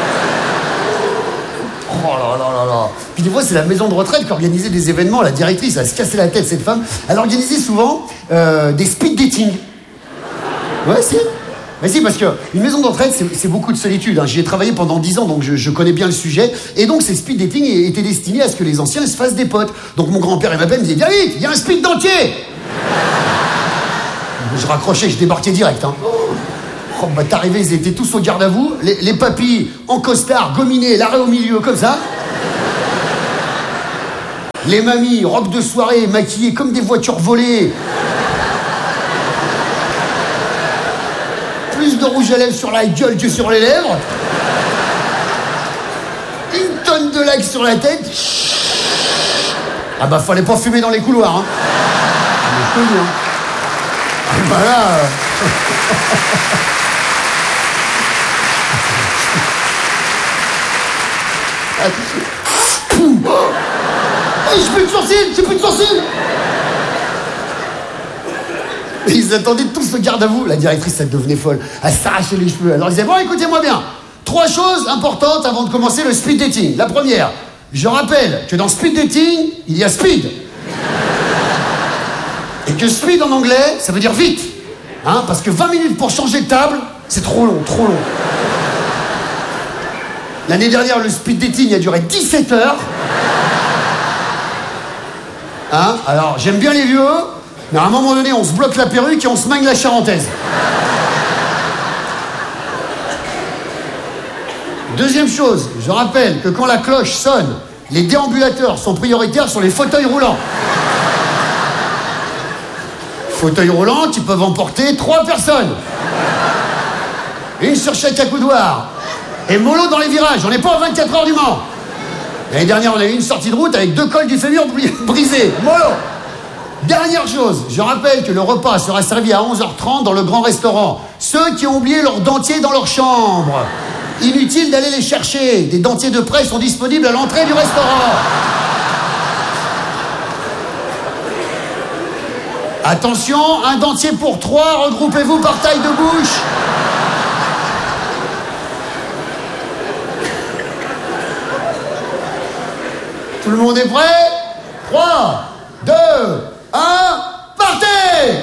Oh là là là là. Puis des fois, c'est la maison de retraite qui organisait des événements. La directrice, elle se cassait la tête, cette femme. Elle organisait souvent des speed dating. Ouais, si. Mais si, parce qu'une maison de retraite, c'est beaucoup de solitude. Hein. J'y ai travaillé pendant 10 ans, donc je connais bien le sujet. Et donc, ces speed dating étaient destinés à ce que les anciens se fassent des potes. Donc, mon grand-père et ma belle me disaient, viens vite, il y a un speed dentier. Je raccrochais, je débarquais direct. Hein. Oh, bah, t'es arrivé, ils étaient tous au garde à vous. Les papis en costard, gominés, l'arrêt au milieu, comme ça. Les mamies, robes de soirée, maquillées comme des voitures volées. Plus de rouge à lèvres sur la gueule que sur les lèvres. Une tonne de lac sur la tête. Ah bah fallait pas fumer dans les couloirs, hein. Je peux dire. Bah là... J'ai plus de sourcils. Et ils attendaient tous le garde à vous. La directrice, elle devenait folle. Elle s'arrachait les cheveux. Alors ils disaient, bon, écoutez-moi bien. 3 choses importantes avant de commencer le speed dating. La première, je rappelle que dans speed dating, il y a speed. Et que speed en anglais, ça veut dire vite. Hein, parce que 20 minutes pour changer de table, c'est trop long. L'année dernière, le speed dating a duré 17 heures. Hein, alors, j'aime bien les vieux, mais à un moment donné, on se bloque la perruque et on se mangue la charentaise. Deuxième chose, je rappelle que quand la cloche sonne, les déambulateurs sont prioritaires sur les fauteuils roulants. Fauteuils roulants qui peuvent emporter 3 personnes. Une sur chaque accoudoir. Et mollo dans les virages, on n'est pas à 24 heures du Mans. L'année dernière, on a eu une sortie de route avec 2 cols du fémur brisés. Mollo. Dernière chose, je rappelle que le repas sera servi à 11h30 dans le grand restaurant. Ceux qui ont oublié leur dentier dans leur chambre, inutile d'aller les chercher. Des dentiers de prêt sont disponibles à l'entrée du restaurant. Attention, un dentier pour 3, regroupez-vous par taille de bouche. Tout le monde est prêt? 3, 2, 1, partez!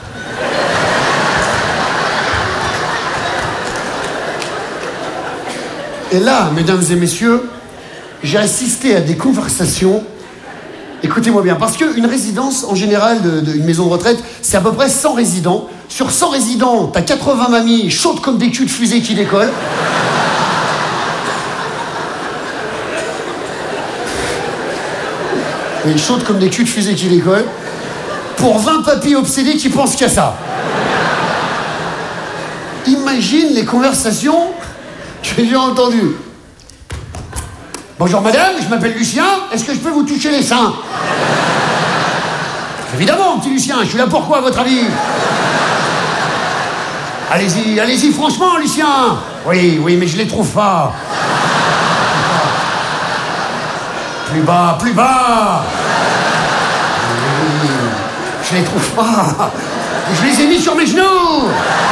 Et là, mesdames et messieurs, j'ai assisté à des conversations. Écoutez-moi bien, parce qu'une résidence, en général, une maison de retraite, c'est à peu près 100 résidents. Sur 100 résidents, t'as 80 mamies chaudes comme des culs de fusée qui décollent. Et chaudes comme des culs de fusée qui décollent. Pour 20 papis obsédés qui pensent qu'à ça. Imagine les conversations que j'ai entendues. Bonjour madame, je m'appelle Lucien, est-ce que je peux vous toucher les seins? Évidemment, petit Lucien, je suis là pourquoi, à votre avis? Allez-y, franchement, Lucien. Oui, mais je les trouve pas. Plus bas. Oui, je les trouve pas. Je les ai mis sur mes genoux.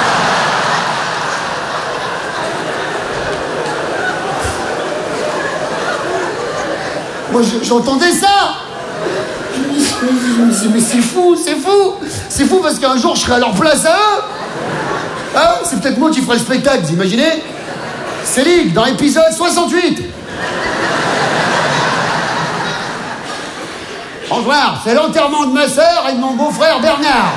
Moi, j'entendais ça. Je me disais, mais c'est fou. C'est fou parce qu'un jour, je serai à leur place à eux. Hein, c'est peut-être moi qui ferai le spectacle, vous imaginez? Céline, dans l'épisode 68. Au revoir, c'est l'enterrement de ma sœur et de mon beau-frère Bernard.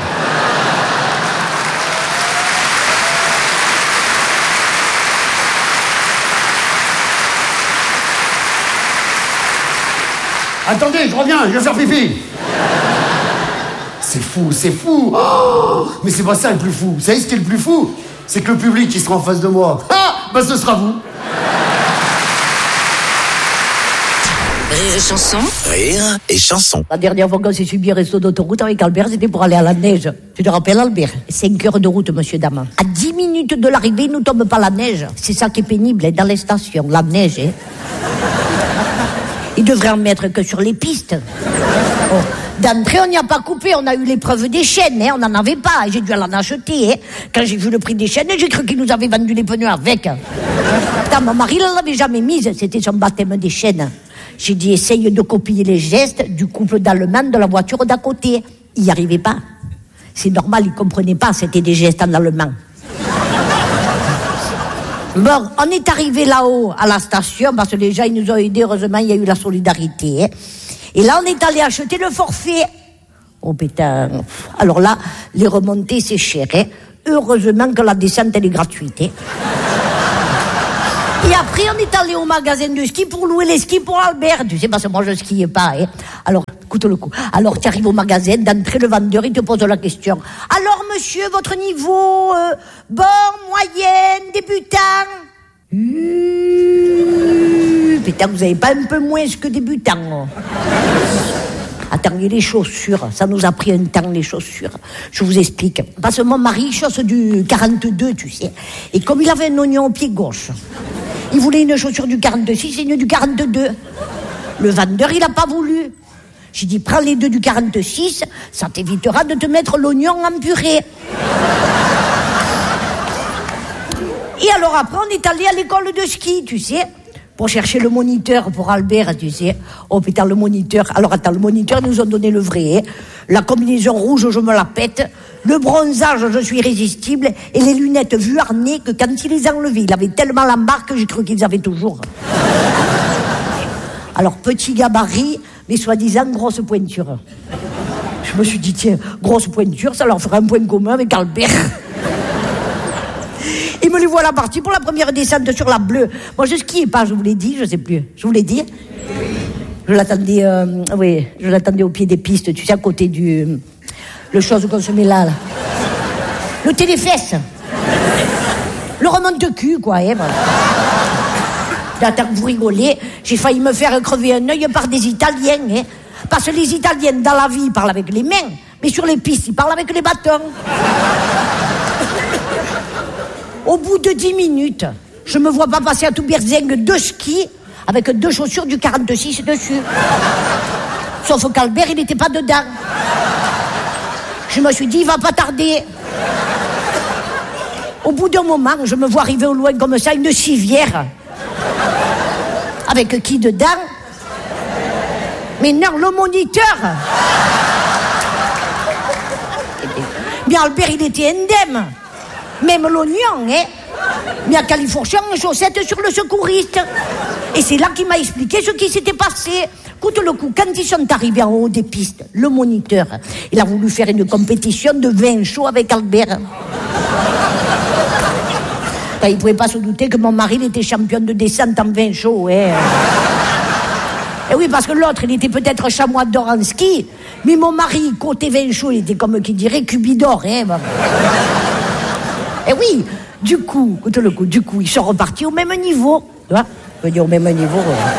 Attendez, je reviens, je vais faire pipi. C'est fou. Oh, mais c'est pas ça le plus fou. Vous savez ce qui est le plus fou? C'est que le public qui sera en face de moi. Ah, bah ce sera vous. Rire et chanson. Rire et chanson. La dernière fois qu'on s'est subi un resto d'autoroute avec Albert, c'était pour aller à la neige. Tu te rappelles, Albert? 5 heures de route, monsieur, dame. À 10 minutes de l'arrivée, il nous tombe pas la neige. C'est ça qui est pénible, dans les stations, la neige. Il devrait en mettre que sur les pistes. Oh. D'entrée, on n'y a pas coupé, on a eu l'épreuve des chaînes, on n'en avait pas, j'ai dû en acheter. Quand j'ai vu le prix des chaînes, j'ai cru qu'ils nous avaient vendu les pneus avec. Putain, mon mari ne l'avait jamais mise, c'était son baptême des chaînes. J'ai dit, essaye de copier les gestes du couple d'Allemand de la voiture d'à côté. Il n'y arrivait pas. C'est normal, il ne comprenait pas, c'était des gestes en allemand. Bon, on est arrivé là-haut, à la station, parce que les gens, ils nous ont aidés, heureusement, il y a eu la solidarité. Et là, on est allé acheter le forfait. Oh putain. Alors là, les remontées, c'est cher. Heureusement que la descente, elle est gratuite. Hein. Et après, on est allé au magasin de ski pour louer les skis pour Albert. Tu sais, parce que moi, je skiais pas. Hein. Alors, écoute le coup. Alors, tu arrives au magasin, d'entrée, le vendeur, il te pose la question. Alors, monsieur, votre niveau, bon, moyenne, débutant? Putain, vous avez pas un peu moins que débutant. Attends, et les chaussures, ça nous a pris un temps, les chaussures. Je vous explique. Parce que mon mari chausse du 42, tu sais. Et comme il avait un oignon au pied gauche, il voulait une chaussure du 46 et une du 42. Le vendeur, il a pas voulu. J'ai dit, prends les deux du 46, ça t'évitera de te mettre l'oignon en purée. Et alors après, on est allé à l'école de ski, tu sais, pour chercher le moniteur pour Albert, tu sais. Oh putain, le moniteur. Alors attends, le moniteur, nous ont donné le vrai. Hein. La combinaison rouge, je me la pète. Le bronzage, je suis irrésistible. Et les lunettes vuarnées que quand il les a enlevées, il avait tellement la marque que j'ai cru qu'ils avaient toujours. Alors, petit gabarit, mais soi-disant grosse pointure. Je me suis dit, tiens, grosse pointure, ça leur fera un point commun avec Albert. Et me les voilà partis pour la première descente sur la bleue. Moi, je skiais pas, je vous l'ai dit, je sais plus. Je vous l'ai dit. Je l'attendais, oui, je l'attendais au pied des pistes, tu sais, à côté du... Le chose qu'on se met là. Le téléfesse. Le remonte-cul, quoi, hein, voilà. D'attendre que vous rigolez, j'ai failli me faire crever un œil par des Italiens, hein. Parce que les Italiens, dans la vie, ils parlent avec les mains, mais sur les pistes, ils parlent avec les bâtons. Au bout de 10 minutes, je me vois pas passer à tout berzingue 2 skis avec 2 chaussures du 46 dessus. Sauf qu'Albert, il n'était pas dedans. Je me suis dit, il va pas tarder. Au bout d'un moment, je me vois arriver au loin comme ça, une civière. Avec qui dedans? Mais non, le moniteur. Mais Albert, il était indemne. Même l'oignon, hein. Mais à Califourchon, chaussette sur le secouriste. Et c'est là qu'il m'a expliqué ce qui s'était passé. Écoute le coup, quand ils sont arrivés en haut des pistes, le moniteur, il a voulu faire une compétition de vin chaud avec Albert. Il ne pouvait pas se douter que mon mari, il était champion de descente en vin chaud, hein. Et oui, parce que l'autre, il était peut-être chamois d'or en ski, mais mon mari, côté vin chaud, il était comme qui dirait cubidor, hein. Et oui, du coup, écoute le coup, ils sont repartis au même niveau. Tu vois, je veux dire au même niveau.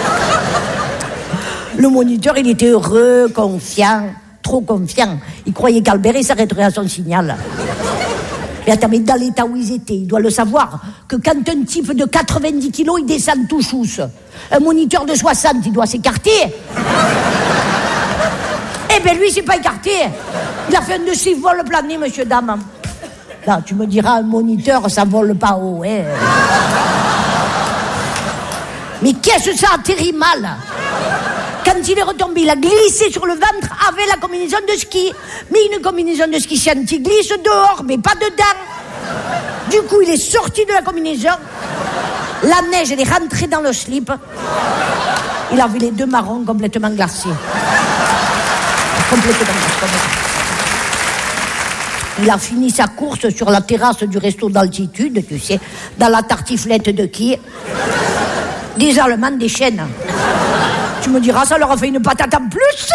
Le moniteur, il était heureux, confiant, trop confiant. Il croyait qu'Albert, il s'arrêterait à son signal. Et attends, mais dans l'état où ils étaient, il doit le savoir, que quand un type de 90 kilos, il descend tout chousse, un moniteur de 60, il doit s'écarter. Eh bien, lui, il s'est pas écarté. Il a fait un de ses vols planés, monsieur, dame. Là, tu me diras, un moniteur, ça vole pas haut, hein. Mais qu'est-ce que ça atterrit mal? Quand il est retombé, il a glissé sur le ventre avec la combinaison de ski. Mais une combinaison de ski, si tu glisses dehors, mais pas dedans. Du coup, il est sorti de la combinaison. La neige, elle est rentrée dans le slip. Il a vu les 2 marrons complètement glacés. Complètement glacés. Il a fini sa course sur la terrasse du resto d'altitude, tu sais, dans la tartiflette de qui? Des Allemands des chaînes. Tu me diras, ça leur a fait une patate en plus.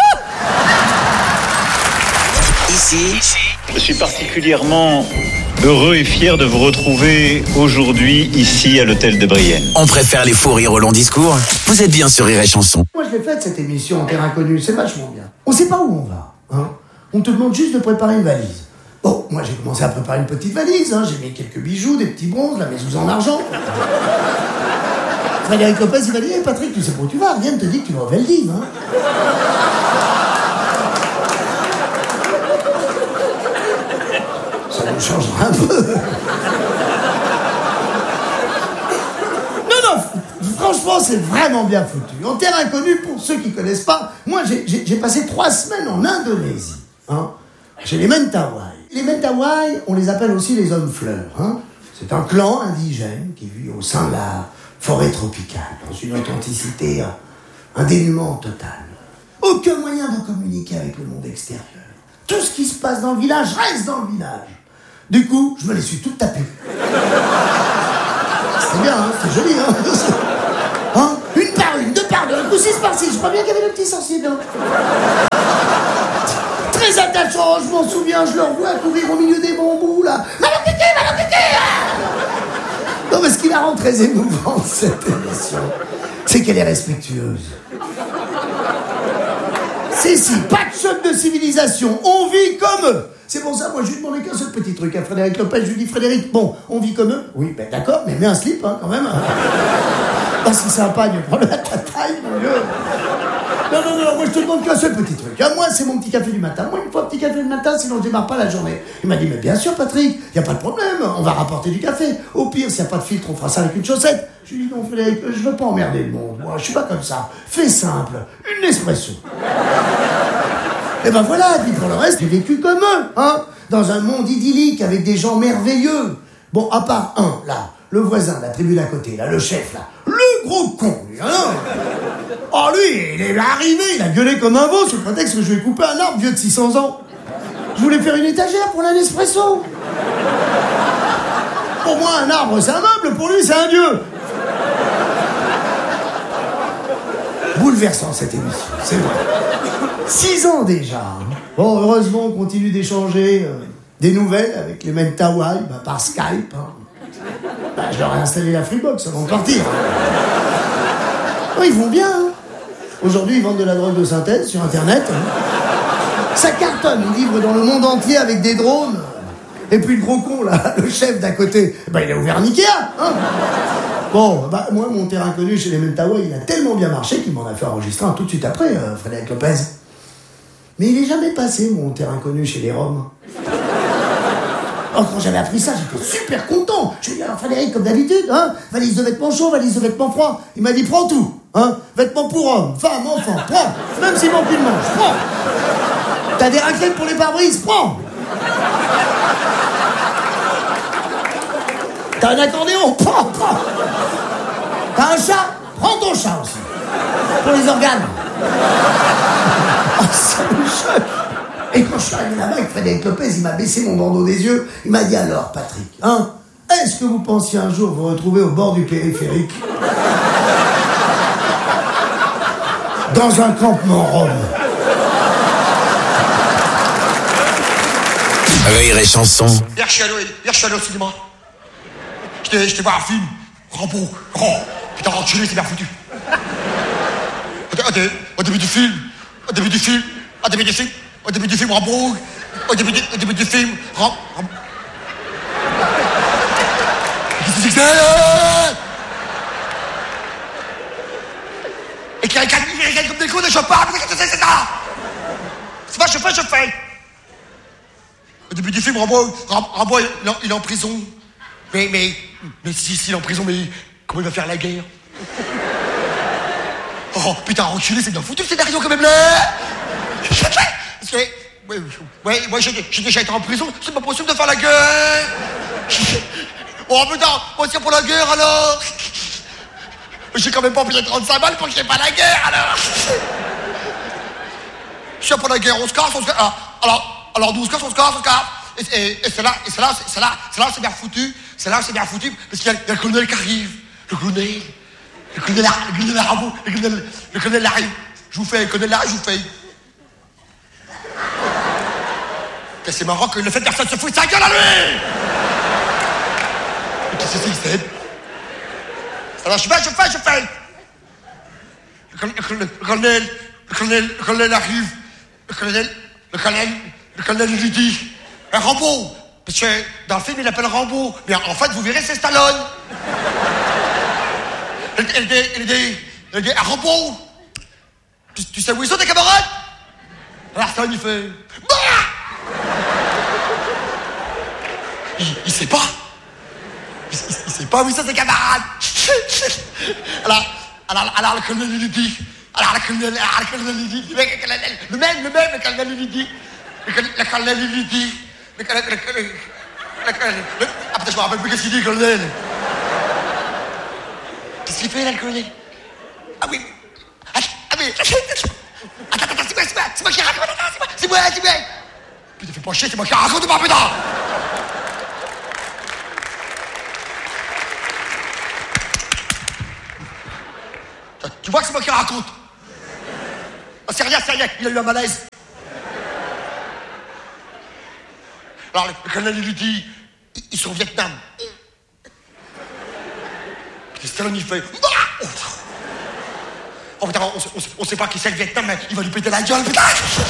Ici, je suis particulièrement heureux et fier de vous retrouver aujourd'hui ici à l'hôtel de Brienne. On préfère les faux rires au long discours. Vous êtes bien sur Rire et Chanson. Moi, je l'ai faite cette émission en terre inconnue, c'est vachement bien. On sait pas où on va, hein. On te demande juste de préparer une valise. Bon, moi j'ai commencé à préparer une petite valise, hein. J'ai mis quelques bijoux, des petits bronzes, la maison en argent. Frédéric Lopez, il m'a dit, hey, Patrick, tu sais pas où tu vas, rien ne te dit que tu vas au Veldiv, hein. Ça nous changera un peu. Non, franchement, c'est vraiment bien foutu. En terre inconnue, pour ceux qui connaissent pas, moi j'ai passé 3 semaines en Indonésie, hein. Chez les Mentawai. Les Mentawai, on les appelle aussi les hommes fleurs, hein. C'est un clan indigène qui vit au sein de la forêt tropicale, dans une authenticité, un dénuement total. Aucun moyen de communiquer avec le monde extérieur. Tout ce qui se passe dans le village reste dans le village. Du coup, je me les suis toutes tapées. C'était bien, hein, c'était joli, hein. Hein? Une par une, deux par deux, un coup 6 par 6. Je crois bien qu'il y avait le petit sensible. Hein. Très attachant, je m'en souviens, je le revois courir au milieu des bambous, là. Manon Kéké. Non, mais ce qui la rend très émouvante, cette émission, c'est qu'elle est respectueuse. Si, pas de choc de civilisation, on vit comme eux. C'est pour ça, moi, je lui demandais qu'un seul petit truc à Frédéric Lopez. Je lui dis, Frédéric, bon, on vit comme eux. Oui, ben d'accord, mais mets un slip, hein, quand même. Parce que c'est un pagne, prends-le à ta taille, mon Dieu. Non, moi, je te demande qu'un seul petit truc. Moi, c'est mon petit café du matin. Moi, une fois petit café du matin, sinon je démarre pas la journée. Il m'a dit, mais bien sûr, Patrick, y a pas de problème, on va rapporter du café. Au pire, s'il y a pas de filtre, on fera ça avec une chaussette. Je lui dis, non, Frédéric, je veux pas emmerder le monde. Moi, je suis pas comme ça. Fais simple, une espresso. Et ben voilà, puis pour le reste, j'ai vécu comme eux, hein, dans un monde idyllique avec des gens merveilleux. Bon, à part un, là, le voisin, la tribu d'à côté, là, le chef, là, le gros con, lui, hein. Oh, lui, il est arrivé, il a gueulé comme un veau sous le prétexte que je lui ai coupé un arbre vieux de 600 ans. Je voulais faire une étagère pour la Nespresso. Pour moi, un arbre, c'est un meuble, pour lui, c'est un dieu. Bouleversant, cette émission, c'est vrai. 6 ans déjà. Hein. Bon, heureusement, on continue d'échanger des nouvelles avec les Mentawai, par Skype. Hein. Je leur ai installé la Freebox avant de partir. Oh, ils vont bien. Hein. Aujourd'hui, ils vendent de la drogue de synthèse sur Internet. Hein. Ça cartonne, ils livrent dans le monde entier avec des drones. Et puis le gros con, là, le chef d'à côté, il a ouvert un Ikea. Hein. Bon, moi, mon terrain connu chez les Mentawai, il a tellement bien marché qu'il m'en a fait enregistrer un tout de suite après, Frédéric Lopez. Mais il est jamais passé, mon terrain connu chez les Roms. Oh, quand j'avais appris ça, j'étais super content. Je lui ai dit, alors Frédéric, comme d'habitude, hein, valise de vêtements chauds, valise de vêtements froids. Il m'a dit, prends tout, hein, vêtements pour hommes, femmes, enfants, prends. Même s'il manque une manche, prends. T'as des raclettes pour les pare-brises, prends. T'as un accordéon, prends. T'as un chat, prends ton chat aussi. Pour les organes. Oh, ça me choque. Et quand je suis arrivé là-bas avec Frédéric Lopez, il m'a baissé mon bandeau des yeux. Il m'a dit, alors, Patrick, hein, est-ce que vous pensiez un jour vous retrouver au bord du périphérique dans un campement rome? Rire et chanson. Hier, je suis allé au cinéma. J'étais voir un film. Rambo. Oh, putain, enculé, c'est bien foutu. Au début du film, Rambo. Au début du film, Rambo. Qu'est-ce que c'est? Et qui regarde comme des cons et je parle. Qu'est-ce que c'est ça? C'est pas, je fais. Au début du film, Rambo, il est en prison. Mais si il est en prison, mais comment il va faire la guerre? Oh putain, enculé, c'est bien foutu le scénario quand même là. Ouais, moi j'ai déjà été en prison, c'est pas possible de faire la guerre. Oh putain, moi c'est pour la guerre alors. J'ai quand même pas payé 35 balles pour que j'ai pas la guerre alors. Je suis pour la guerre, on se casse. Alors nous on se casse. Et c'est là, c'est bien foutu. C'est là, c'est bien foutu, parce qu'il y a le colonel qui arrive. Le colonel Rambo, le colonel arrive. Je vous fais, le colonel arrive, je vous fais. C'est marrant que le fait que personne se fout de sa gueule à lui. Qu'est-ce que c'est? Alors je fais. Le colonel arrive. Le colonel lui dit, Rambo. Parce que dans le film, il l'appelle Rambo. Mais en fait, vous verrez, c'est Stallone. Il dit, Rambo, tu sais où ils sont tes camarades? Alors Stallone, il fait, bah! Il sait pas. Il sait pas où ils sont tes camarades. Alors le colonel lui dit, le colonel lui dit, ah putain, je me rappelle plus qu'est-ce qu'il dit, le colonel. Qu'est-ce qu'il fait là, le colonel? Ah oui. Attends, c'est moi qui raconte, c'est moi. Putain, fais pas chier, c'est moi qui raconte, putain. Tu vois que c'est moi qui raconte. Ah, c'est rien, il a eu un malaise. Alors le colonel lui dit, ils sont au Vietnam. Puis Stallone il fait, oh putain, on sait pas qui c'est le Vietnam, mais il va lui péter la gueule, putain.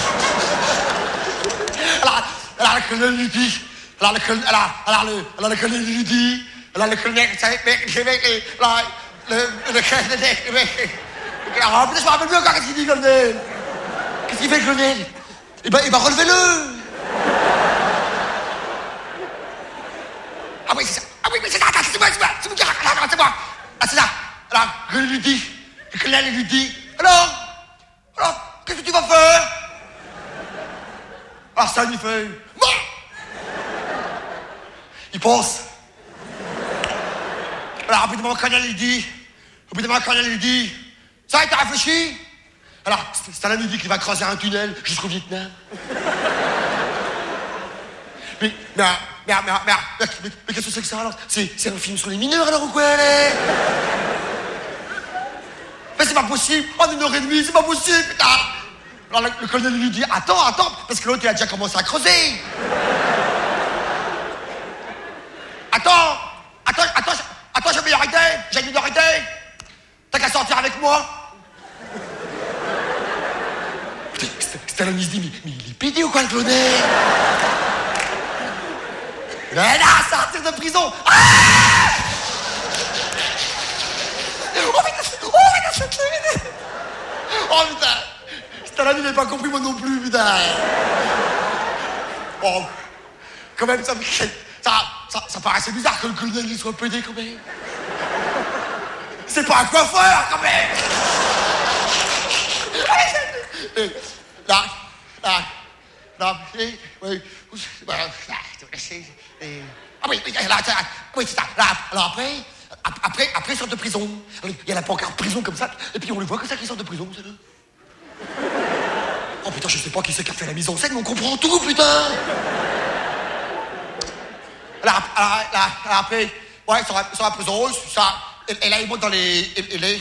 Alors le colonel lui dit, alors le colonel lui dit, alors le colonel, alors putain, je me rappelle plus encore qu'est-ce qu'il dit, colonel. Qu'est-ce qu'il fait, le colonel? Eh ben, relevez-le. Ah oui, c'est ça. Ah oui, mais c'est ça, c'est moi. Ah, c'est ça. Alors, le colonel lui dit, alors, qu'est-ce que tu vas faire? Alors, ça lui fait, il pense. Alors, rapidement, le colonel lui dit, ça, t'as réfléchi? Alors, Stallone lui dit qu'il va creuser un tunnel jusqu'au Vietnam. Mais qu'est-ce que c'est que ça alors? C'est un film sur les mineurs alors ou quoi? Mais c'est pas possible! En 1h30, c'est pas possible, putain! Alors le colonel lui dit, attends, parce que l'autre il a déjà commencé à creuser! Attends, j'ai une minorité! T'as qu'à sortir avec moi! Stallone il se dit, mais il est pédé ou quoi le colonel? Mais là, sortir de prison! Ah! Oh putain! Stallone il n'avait pas compris moi non plus, putain! Oh, quand même, ça paraissait bizarre que le colonel il soit pédé quand même. C'est pas un coiffeur quand même! Ah oui, c'est ça. Alors après, ils sortent de prison. Il y a la pancarte prison comme ça, et puis on le voit comme ça qu'ils sortent de prison, c'est là. Oh putain, je sais pas qui c'est qui a fait la mise en scène, mais on comprend tout, putain. Alors après, ouais, ils sont à la prison, ça. Et là, ils montent dans les. Et là,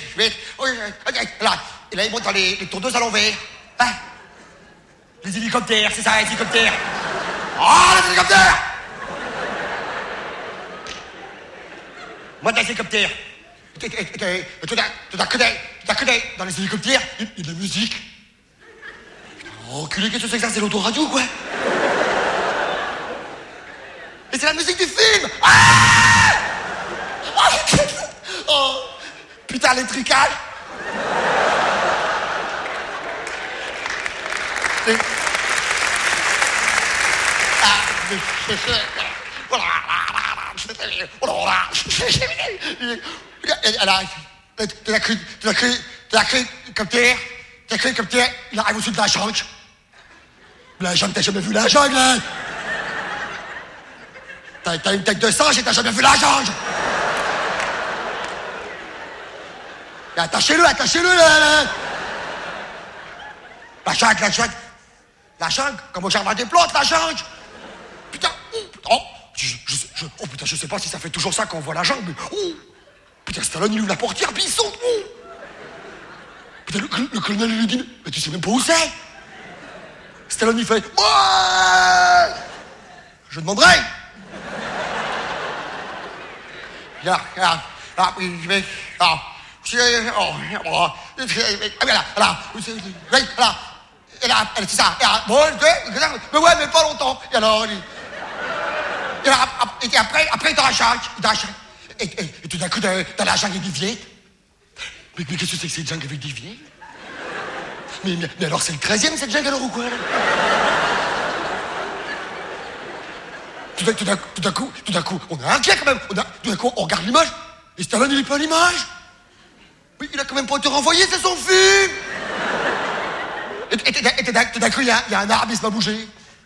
ils montent dans les tondeuses à l'envers. Hein? Les hélicoptères, c'est ça, les hélicoptères. Oh, les hélicoptères! Moi, dans les hélicoptères. Tu t'as que dans les hélicoptères, il y a de la musique. Oh, enculé, qu'est-ce que c'est que ça? C'est l'autoradio, quoi. Et c'est la musique du film! Ah! Oh, putain, les tricales! Il arrive au-dessus de la jungle. La jungle, t'as jamais vu la jungle, hein? T'as une tête de singe et t'as jamais vu la jungle. Attachez-le, là. La jungle, comme au jardin des plantes, la jungle. Putain, putain, je sais pas si ça fait toujours ça quand on voit la jungle, mais putain, Stallone, il ouvre la portière, puis il saute. Putain, le colonel lui dit, mais tu sais même pas où c'est. Stallone, il fait, je demanderai. C'est ça. Mais ouais, mais pas longtemps. Et alors, et après, dans la jungle. Et tout d'un coup, dans la jungle, il y a des vieilles. Mais qu'est-ce que c'est que cette jungle avec des vieilles? Mais alors, c'est le 13e, cette jungle, alors, ou quoi, là? Tout d'un coup, on a un inquiet, quand même. Tout d'un coup, on regarde l'image. Et Stallone, il est pas à l'image. Mais il a quand même pas été renvoyé, c'est son film. Et tout d'un coup, il y a un arbre, il se va bouger.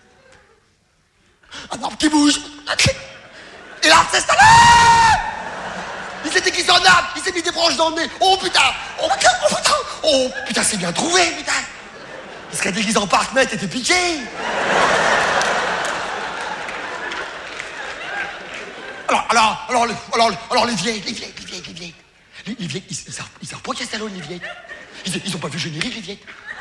Un arbre qui bouge. Et l'arbre, c'est Stallone! Il s'est déguisé en arbre, il s'est mis des branches dans le nez. Oh putain, c'est bien trouvé, putain. Il serait déguisé en parc-mètre et t'es piqué. Alors les vieilles. Les vieilles, ils savent pas qu'il y a Stallone, les vieilles. Ils ont pas vu le générique, les vieilles.